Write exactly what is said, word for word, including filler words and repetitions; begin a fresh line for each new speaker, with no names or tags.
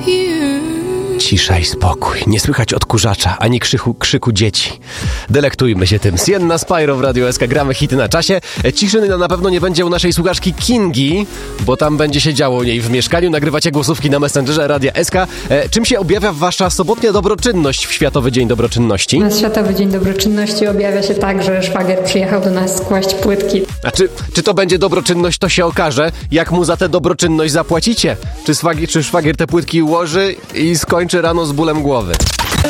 Cisza i spokój. Nie słychać odkurzacza, ani krzyku, krzyku dzieci. Delektujmy się tym. Sienna Spyro w Radio S K. Gramy hity na czasie. Ciszy na pewno nie będzie u naszej słuchaczki Kingi, bo tam będzie się działo u niej w mieszkaniu. Nagrywacie głosówki na Messengerze Radia S K. E, czym się objawia wasza sobotnia dobroczynność w Światowy Dzień Dobroczynności?
Na Światowy Dzień Dobroczynności objawia się tak, że szwagier przyjechał do nas skłaść płytki.
A czy, czy to będzie dobroczynność, to się okaże, jak mu za tę dobroczynność zapłacicie. Czy szwagier, czy szwagier te płytki ułoży i skończy rano z bólem głowy.